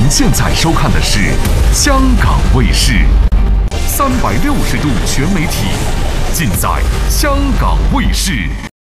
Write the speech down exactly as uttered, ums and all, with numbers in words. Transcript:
您现在收看的是香港卫视，三百六十度全媒体，尽在香港卫视。